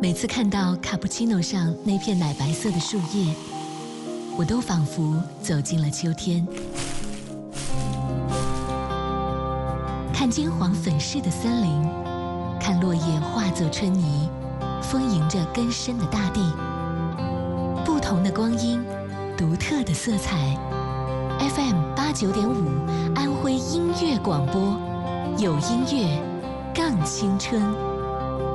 每次看到卡布奇诺上那片奶白色的树叶，我都仿佛走进了秋天。看金黄粉饰的森林，看落叶化作春泥，丰盈着更深的大地。不同的光阴，独特的色彩。FM89.5安徽音乐广播，有音乐，更青春。